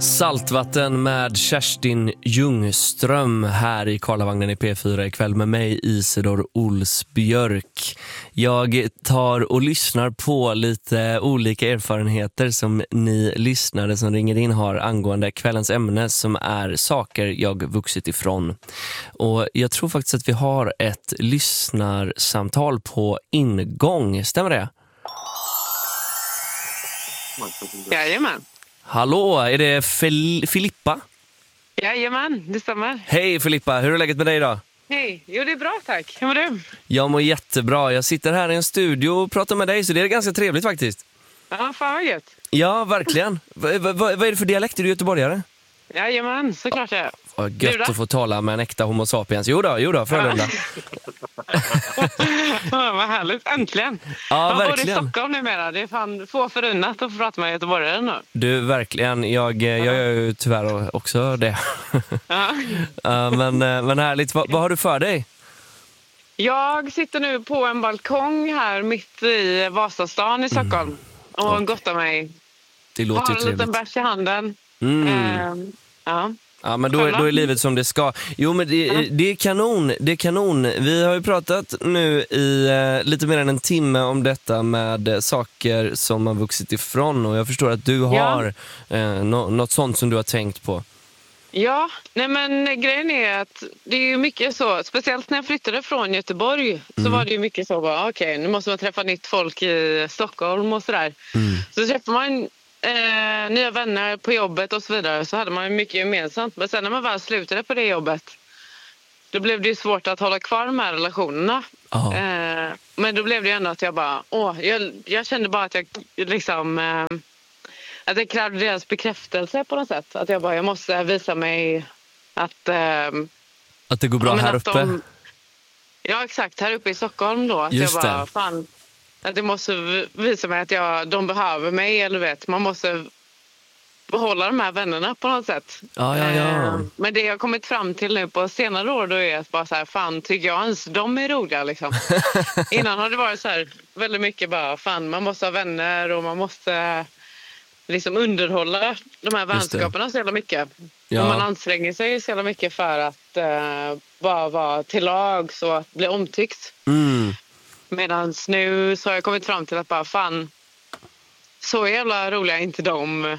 Saltvatten med Kerstin Ljungström här i Karlavagnen i P4 ikväll med mig Isidor Olsbjörk. Jag tar och lyssnar på lite olika erfarenheter som ni lyssnare som ringer in har angående kvällens ämne som är saker jag vuxit ifrån. Och jag tror faktiskt att vi har ett lyssnarsamtal på ingång. Stämmer det? Jajamän. Hallå, är det Filippa? Jajamän, det stämmer. Hej Filippa, hur är läget med dig idag? Hej, jo det är bra tack. Hur mår du? Jag mår jättebra, jag sitter här i en studio och pratar med dig så det är ganska trevligt faktiskt. Ja, fan vad gött. Ja, verkligen. Vad är det för dialekt? Är du göteborgare? Jajamän, såklart jag är. Vad gött att få tala med en äkta homo sapiens. Jo då, Frölunda. Vad härligt, äntligen. Ja, man verkligen. bor i Stockholm numera, det är fan få förunnat att få prata med göteborgare nu. Du, verkligen. Jag gör ju tyvärr också det. Ja. Men härligt. Vad har du för dig? Jag sitter nu på en balkong här mitt i Vasastan i Stockholm och gottar mig. Det låter ju har en liten trevligt. bärs i handen. Ja. Ja, men då är livet som det ska. Jo, men det är kanon. Det är kanon. Vi har ju pratat nu i lite mer än en timme om detta med saker som man vuxit ifrån. Och jag förstår att du har något sånt som du har tänkt på. Ja, nej men grejen är att det är ju mycket så, speciellt när jag flyttade från Göteborg så var det ju mycket så bara okej, nu måste man träffa nytt folk i Stockholm och sådär. Så träffar man nya vänner på jobbet och så vidare så hade man ju mycket gemensamt. Men sen när man väl slutade på det jobbet då blev det ju svårt att hålla kvar de här relationerna. Men då blev det ju ändå att jag bara, jag kände bara att jag liksom... att jag krävde deras bekräftelse på något sätt. Att jag måste visa mig att... att det går bra här uppe? Ja, exakt. Här uppe i Stockholm då. Att just jag bara, fan... Att jag måste visa mig att de behöver mig. Eller vet, man måste behålla de här vännerna på något sätt. Ja. Men det jag har kommit fram till nu på senare år då är att bara så här, fan tycker jag ens de är roliga liksom. Innan har det varit så här väldigt mycket bara, fan man måste ha vänner och man måste... liksom underhålla de här vänskaperna så jävla mycket. Ja. Och man anstränger sig så jävla mycket för att bara vara till lag så att bli omtyckt. Medan nu så har jag kommit fram till att bara fan så jävla roliga är inte de.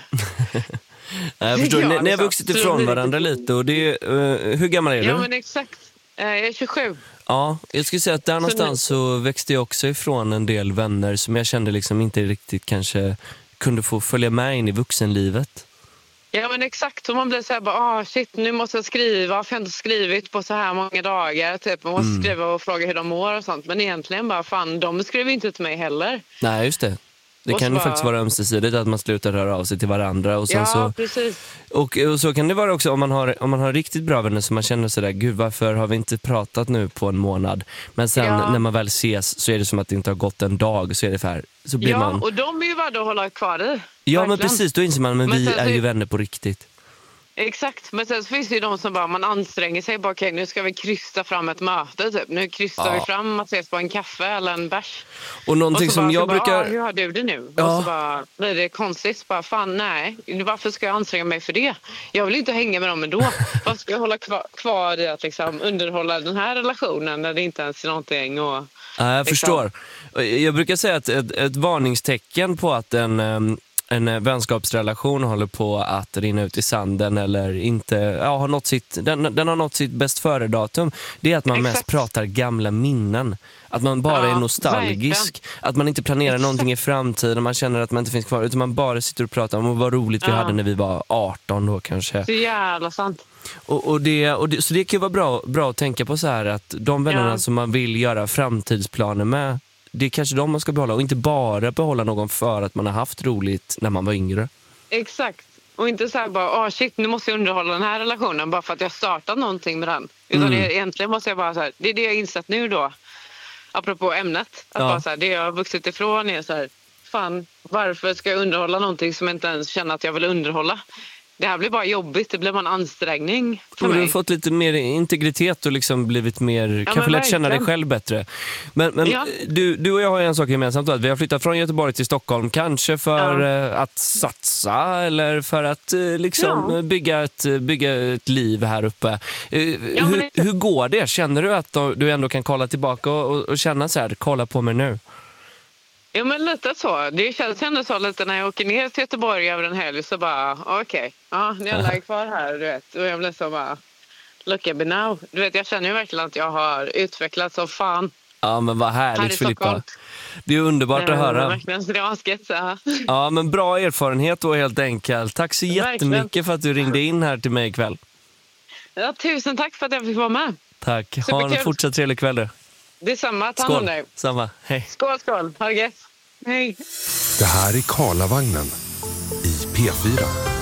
Jag förstår, ni har vuxit ifrån varandra lite och det är, hur gammal är du? Ja men exakt, jag är 27. Ja, jag skulle säga att där någonstans så växte jag också ifrån en del vänner som jag kände liksom inte riktigt kanske kunde få följa med in i vuxenlivet. Ja men exakt, så man blir så här bara, shit nu måste jag skriva, för jag har inte skrivit på så här många dagar typ. Man måste skriva och fråga hur de mår och sånt, men egentligen bara fan, de skriver inte till mig heller. Nej just det. Det kan ju faktiskt vara ömsesidigt att man slutar röra av sig till varandra och sen så precis. Och så kan det vara också om man har riktigt bra vänner som man känner sådär, gud varför har vi inte pratat nu på en månad, men sen när man väl ses så är det som att det inte har gått en dag, så är det för här, så blir man... och de är ju värda att hålla kvar i. Ja verkligen. Men precis, då inser man, men vi är ju vänner på riktigt. Exakt, men sen finns det ju de som bara, man anstränger sig bara, okej, nu ska vi krysta fram ett möte typ. Nu krystar vi fram att ses på en kaffe eller en bärs. Och någonting och så som bara, jag brukar... hur har du det nu? Ja. Och så bara blir det konstigt, bara fan nej, varför ska jag anstränga mig för det? Jag vill inte hänga med dem ändå. Varför ska jag hålla kvar i att liksom underhålla den här relationen när det inte ens är någonting och... Jag förstår. Jag brukar säga att ett varningstecken på att en vänskapsrelation håller på att rinna ut i sanden eller inte har nått sitt, den har nått sitt bäst före datum, det är att man mest pratar gamla minnen, att man bara är nostalgisk, verkligen. Att man inte planerar någonting i framtiden, man känner att man inte finns kvar, utan man bara sitter och pratar om vad roligt vi hade när vi var 18 då kanske. Så jävla sant. Och så det kan ju vara bra att tänka på så här, att de vännerna som man vill göra framtidsplaner med, det är kanske de man ska behålla och inte bara behålla någon för att man har haft roligt när man var yngre. Exakt. Och inte så här bara, shit, nu måste jag underhålla den här relationen bara för att jag startat någonting med den. Utan egentligen måste jag bara så här, det är det jag insett nu då. Apropå ämnet. Att bara så här, det jag har vuxit ifrån är så här, fan, varför ska jag underhålla någonting som jag inte ens känner att jag vill underhålla? det här blir bara jobbigt, det blir bara en ansträngning för Du mig. har fått lite mer integritet och liksom blivit mer, kanske lärt känna dig själv bättre. Men Ja. du och jag har en sak gemensamt, att vi har flyttat från Göteborg till Stockholm, kanske för att satsa eller för att bygga ett liv här uppe. Hur går det? Känner du att du ändå kan kolla tillbaka och känna så här, kolla på mig nu? Ja, men lite så. Det känns ändå så lite när jag åker ner till Göteborg över en helg så bara, okej, ni är kvar här, du vet. Och jag blir så bara, look at me now. Du vet, jag känner ju verkligen att jag har utvecklats som fan. Ja, men vad härligt, Filippa. Det är underbart att höra. Verkligen, så det var skett så. Ja, men bra erfarenhet då helt enkelt. Tack så jättemycket för att du ringde in här till mig ikväll. Ja, tusen tack för att jag fick vara med. Tack. Ha en fortsatt trevlig kväll du. Det är samma. Ta hand om dig. Samma. Hej. Skål. Ha det gött. Hej. Det här är Karlavagnen i P4.